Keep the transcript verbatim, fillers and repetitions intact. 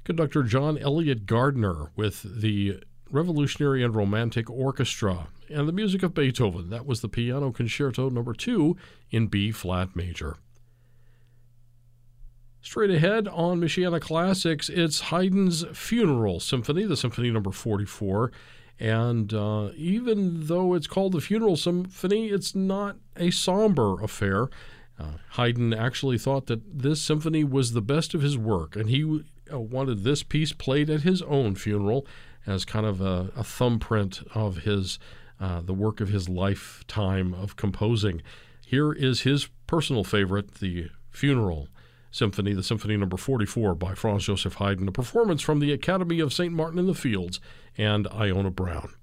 Conductor John Elliott Gardner with the Revolutionary and Romantic Orchestra, and the music of Beethoven. That was the Piano Concerto number two in B-flat major. Straight ahead on Michiana Classics, it's Haydn's Funeral Symphony, the Symphony number forty-four. And uh, even though it's called the Funeral Symphony, it's not a somber affair. Uh, Haydn actually thought that this symphony was the best of his work, and he uh, wanted this piece played at his own funeral as kind of a, a thumbprint of his uh, the work of his lifetime of composing. Here is his personal favorite, the Funeral Symphony, the Symphony number forty-four by Franz Joseph Haydn, a performance from the Academy of Saint Martin in the Fields and Iona Brown.